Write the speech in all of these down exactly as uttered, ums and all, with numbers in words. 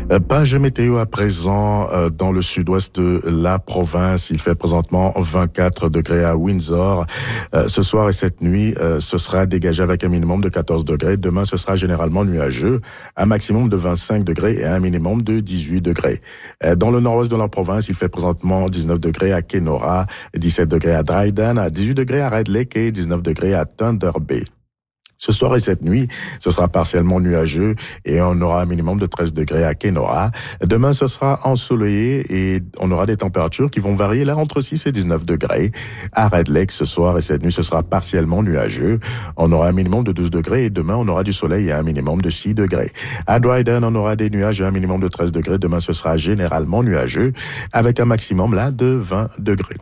Euh, Page météo à présent euh, dans le sud-ouest de la province. Il fait présentement vingt-quatre degrés à Windsor. Euh, ce soir et cette nuit, euh, ce sera dégagé avec un minimum de quatorze degrés. Demain, ce sera généralement nuageux, un maximum de vingt-cinq degrés et un minimum de dix-huit degrés. Euh, dans le nord-ouest de la province, il fait présentement dix-neuf degrés à Kenora, dix-sept degrés à Dryden, à dix-huit degrés à Red Lake et dix-neuf degrés à Thunder Bay. Ce soir et cette nuit, ce sera partiellement nuageux et on aura un minimum de treize degrés à Kenora. Demain, ce sera ensoleillé et on aura des températures qui vont varier là entre six et dix-neuf degrés. À Red Lake, ce soir et cette nuit, ce sera partiellement nuageux. On aura un minimum de douze degrés et demain, on aura du soleil et un minimum de six degrés. À Dryden, on aura des nuages et un minimum de treize degrés. Demain, ce sera généralement nuageux avec un maximum là de vingt degrés.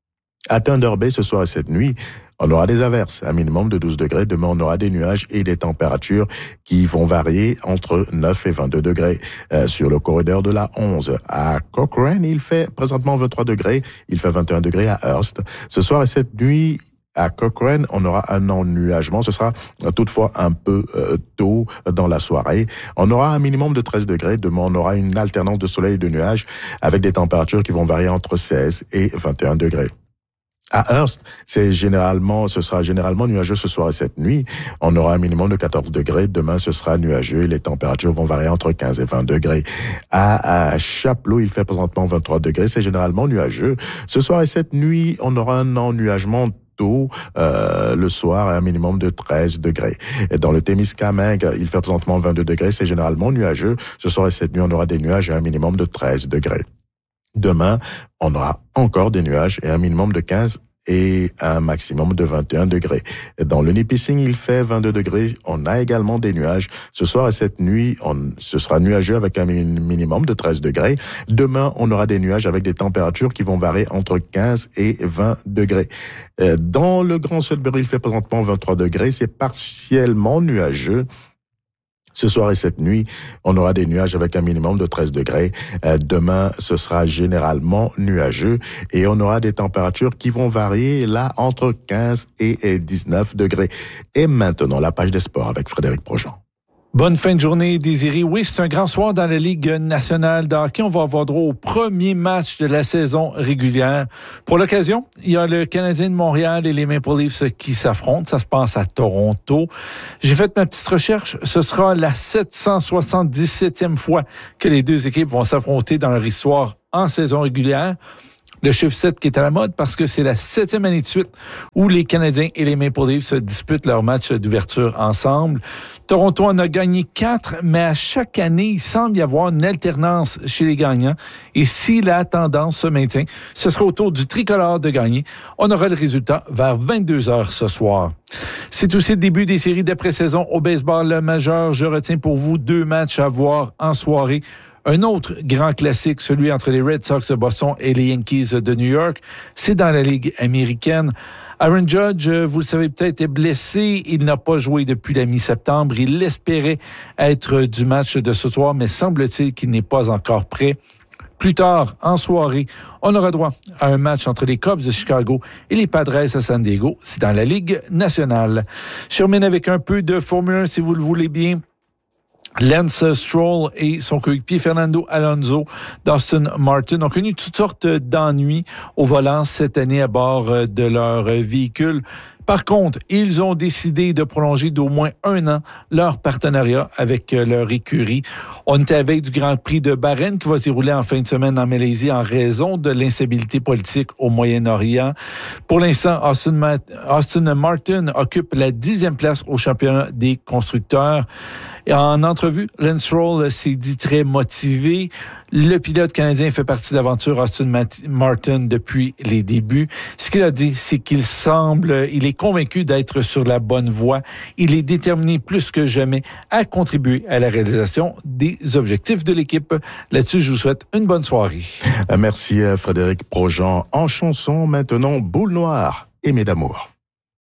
À Thunder Bay, ce soir et cette nuit, on aura des averses, un minimum de douze degrés. Demain, on aura des nuages et des températures qui vont varier entre neuf et vingt-deux degrés. Euh, sur le corridor de la onze, à Cochrane, il fait présentement vingt-trois degrés. Il fait vingt et un degrés à Hearst. Ce soir et cette nuit, à Cochrane, on aura un ennuagement. Ce sera toutefois un peu euh, tôt dans la soirée. On aura un minimum de treize degrés. Demain, on aura une alternance de soleil et de nuages avec des températures qui vont varier entre seize et vingt et un degrés. À Hearst, c'est généralement, ce sera généralement nuageux ce soir et cette nuit. On aura un minimum de quatorze degrés. Demain, ce sera nuageux et les températures vont varier entre quinze et vingt degrés. À, à Chapleau, il fait présentement vingt-trois degrés. C'est généralement nuageux. Ce soir et cette nuit, on aura un ennuagement tôt euh, le soir à un minimum de treize degrés. Et dans le Témiscamingue, il fait présentement vingt-deux degrés. C'est généralement nuageux. Ce soir et cette nuit, on aura des nuages et un minimum de treize degrés. Demain, on aura encore des nuages et un minimum de quinze et un maximum de vingt et un degrés. Dans le Nipissing, il fait vingt-deux degrés. On a également des nuages. Ce soir et cette nuit, on, ce sera nuageux avec un minimum de treize degrés. Demain, on aura des nuages avec des températures qui vont varier entre quinze et vingt degrés. Dans le Grand Sudbury, il fait présentement vingt-trois degrés. C'est partiellement nuageux. Ce soir et cette nuit, on aura des nuages avec un minimum de treize degrés. Euh, demain, ce sera généralement nuageux et on aura des températures qui vont varier là entre quinze et dix-neuf degrés. Et maintenant, la page des sports avec Frédéric Projean. Bonne fin de journée, Désiré. Oui, c'est un grand soir dans la Ligue nationale de hockey. On va avoir droit au premier match de la saison régulière. Pour l'occasion, il y a le Canadien de Montréal et les Maple Leafs qui s'affrontent. Ça se passe à Toronto. J'ai fait ma petite recherche. Ce sera la sept cent soixante-dix-septième fois que les deux équipes vont s'affronter dans leur histoire en saison régulière. Le chiffre sept qui est à la mode parce que c'est la septième année de suite où les Canadiens et les Maple Leafs se disputent leur match d'ouverture ensemble. Toronto en a gagné quatre, mais à chaque année, il semble y avoir une alternance chez les gagnants. Et si la tendance se maintient, ce sera au tour du tricolore de gagner. On aura le résultat vers vingt-deux heures ce soir. C'est aussi le début des séries d'après-saison au baseball majeur. Je retiens pour vous deux matchs à voir en soirée. Un autre grand classique, celui entre les Red Sox de Boston et les Yankees de New York, c'est dans la Ligue américaine. Aaron Judge, vous le savez peut-être, est blessé. Il n'a pas joué depuis la mi-septembre. Il espérait être du match de ce soir, mais semble-t-il qu'il n'est pas encore prêt. Plus tard, en soirée, on aura droit à un match entre les Cubs de Chicago et les Padres à San Diego. C'est dans la Ligue nationale. Je termine avec un peu de Formule un, si vous le voulez bien. Lance Stroll et son coéquipier Fernando Alonso d'Aston Martin ont connu toutes sortes d'ennuis au volant cette année à bord de leur véhicule. Par contre, ils ont décidé de prolonger d'au moins un an leur partenariat avec leur écurie. On était à la veille du Grand Prix de Bahreïn qui va se dérouler en fin de semaine en Malaisie en raison de l'instabilité politique au Moyen-Orient. Pour l'instant, Aston, Ma- Aston Martin occupe la dixième place au championnat des constructeurs. Et en entrevue, Lance Stroll s'est dit très motivé. Le pilote canadien fait partie de l'aventure Aston Martin depuis les débuts. Ce qu'il a dit, c'est qu'il semble, il est convaincu d'être sur la bonne voie. Il est déterminé plus que jamais à contribuer à la réalisation des objectifs de l'équipe. Là-dessus, je vous souhaite une bonne soirée. Merci Frédéric Projean. En chanson, maintenant, Boule Noire, Aimé d'amour.